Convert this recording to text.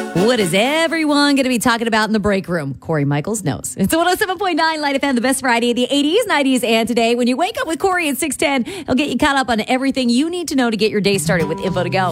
What is everyone going to be talking about in the break room? Corey Michaels knows. It's 107.9 Light FM, the best variety of the 80s, 90s, and today. When you wake up with Corey at 6:10, he'll get you caught up on everything you need to know to get your day started with info to go.